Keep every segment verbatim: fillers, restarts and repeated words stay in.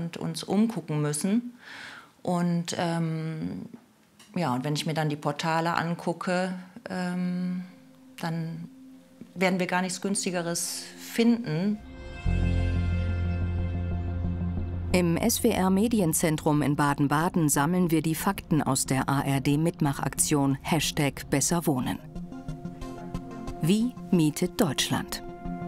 Deutschland uns umgucken müssen. Und ähm, ja, und wenn ich mir dann die Portale angucke, ähm, dann werden wir gar nichts Günstigeres finden. Im S W R-Medienzentrum in Baden-Baden sammeln wir die Fakten aus der A R D-Mitmachaktion Hashtag Besser Wohnen. Wie mietet Deutschland?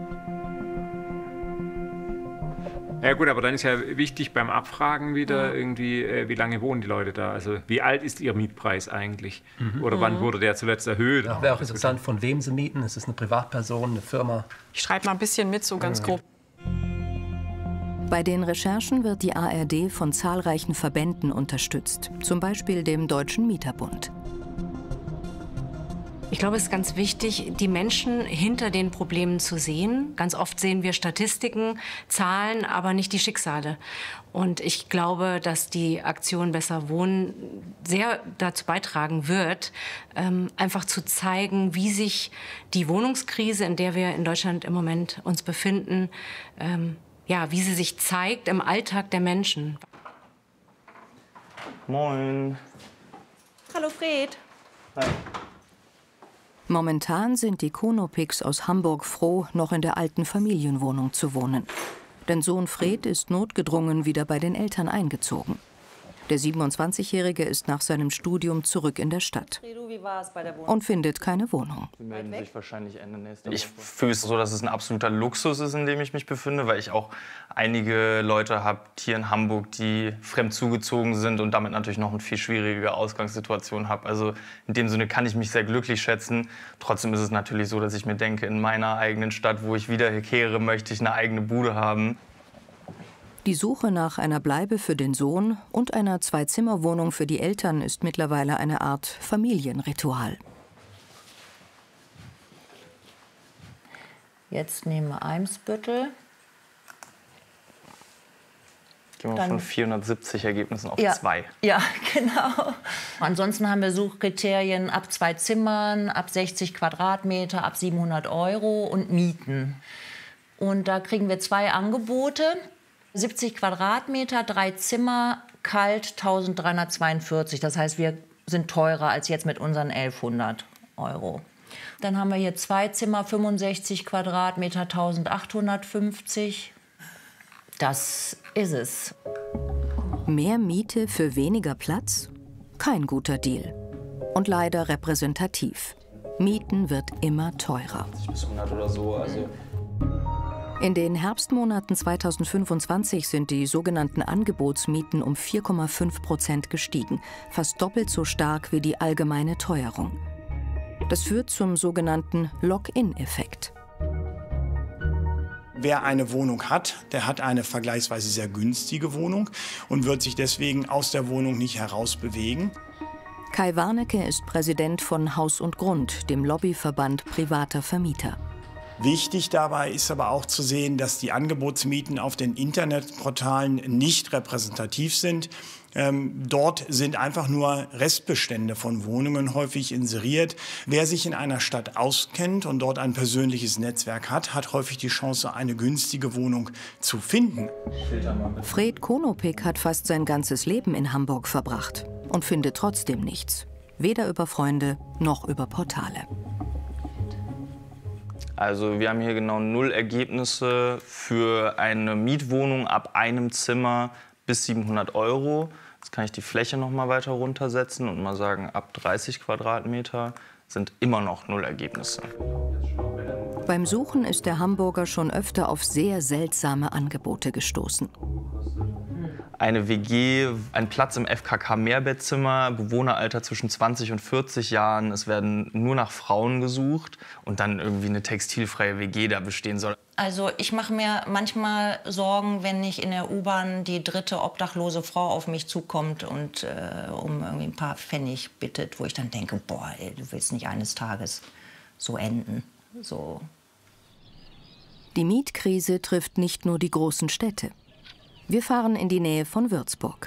Ja gut, aber dann ist ja wichtig beim Abfragen wieder irgendwie, äh, wie lange wohnen die Leute da? Also wie alt ist ihr Mietpreis eigentlich? Mhm. Oder wann wurde der zuletzt erhöht? Ja, wäre auch interessant, von wem sie mieten. Ist es eine Privatperson, eine Firma? Ich schreibe mal ein bisschen mit, so ganz grob. Bei den Recherchen wird die A R D von zahlreichen Verbänden unterstützt, zum Beispiel dem Deutschen Mieterbund. Ich glaube, es ist ganz wichtig, die Menschen hinter den Problemen zu sehen. Ganz oft sehen wir Statistiken, Zahlen, aber nicht die Schicksale. Und ich glaube, dass die Aktion Besser Wohnen sehr dazu beitragen wird, ähm, einfach zu zeigen, wie sich die Wohnungskrise, in der wir in Deutschland im Moment uns befinden, ähm, ja, wie sie sich zeigt im Alltag der Menschen. Moin. Hallo Fred. Hi. Momentan sind die Konopiks aus Hamburg froh, noch in der alten Familienwohnung zu wohnen. Denn Sohn Fred ist notgedrungen wieder bei den Eltern eingezogen. Der siebenundzwanzigjährige ist nach seinem Studium zurück in der Stadt und findet keine Wohnung. Sie melden sich wahrscheinlich Ende nächster Woche. Ich fühle es so, dass es ein absoluter Luxus ist, in dem ich mich befinde, weil ich auch einige Leute habe hier in Hamburg, die fremd zugezogen sind und damit natürlich noch eine viel schwierige Ausgangssituation habe. Also in dem Sinne kann ich mich sehr glücklich schätzen. Trotzdem ist es natürlich so, dass ich mir denke, in meiner eigenen Stadt, wo ich wiederkehre, möchte ich eine eigene Bude haben. Die Suche nach einer Bleibe für den Sohn und einer Zwei-Zimmer-Wohnung für die Eltern ist mittlerweile eine Art Familienritual. Jetzt nehmen wir Eimsbüttel. Gehen wir Dann, von vierhundertsiebzig Ergebnissen auf ja, zwei. Ja, genau. Ansonsten haben wir Suchkriterien ab zwei Zimmern, ab sechzig Quadratmeter, ab siebenhundert Euro und Mieten. Und da kriegen wir zwei Angebote. siebzig Quadratmeter, drei Zimmer, kalt eintausenddreihundertzweiundvierzig. Das heißt, wir sind teurer als jetzt mit unseren elfhundert Euro. Dann haben wir hier zwei Zimmer, fünfundsechzig Quadratmeter, eintausendachthundertfünfzig. Das ist es. Mehr Miete für weniger Platz? Kein guter Deal. Und leider repräsentativ. Mieten wird immer teurer. bis hundert oder so, also In den Herbstmonaten zweitausendfünfundzwanzig sind die sogenannten Angebotsmieten um vier Komma fünf Prozent gestiegen, fast doppelt so stark wie die allgemeine Teuerung. Das führt zum sogenannten Lock-in-Effekt. Wer eine Wohnung hat, der hat eine vergleichsweise sehr günstige Wohnung und wird sich deswegen aus der Wohnung nicht herausbewegen. Kai Warnecke ist Präsident von Haus und Grund, dem Lobbyverband privater Vermieter. Wichtig dabei ist aber auch zu sehen, dass die Angebotsmieten auf den Internetportalen nicht repräsentativ sind. Ähm, dort sind einfach nur Restbestände von Wohnungen häufig inseriert. Wer sich in einer Stadt auskennt und dort ein persönliches Netzwerk hat, hat häufig die Chance, eine günstige Wohnung zu finden. Fred Konopik hat fast sein ganzes Leben in Hamburg verbracht und findet trotzdem nichts. Weder über Freunde noch über Portale. Also wir haben hier genau null Ergebnisse für eine Mietwohnung ab einem Zimmer bis siebenhundert Euro. Jetzt kann ich die Fläche noch mal weiter runtersetzen und mal sagen, ab dreißig Quadratmeter sind immer noch null Ergebnisse. Beim Suchen ist der Hamburger schon öfter auf sehr seltsame Angebote gestoßen. Eine W G, ein Platz im F K K-Mehrbettzimmer, Bewohneralter zwischen zwanzig und vierzig Jahren. Es werden nur nach Frauen gesucht und dann irgendwie eine textilfreie W G da bestehen soll. Also ich mache mir manchmal Sorgen, wenn ich in der U-Bahn die dritte obdachlose Frau auf mich zukommt und äh, um irgendwie ein paar Pfennig bittet, wo ich dann denke, boah, ey, du willst nicht eines Tages so enden. So. Die Mietkrise trifft nicht nur die großen Städte. Wir fahren in die Nähe von Würzburg.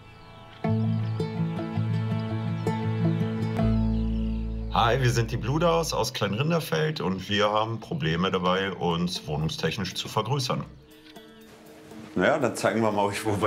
Hi, wir sind die Bludaus aus Kleinrinderfeld und wir haben Probleme dabei, uns wohnungstechnisch zu vergrößern. Ja, dann zeigen wir mal euch, wo wir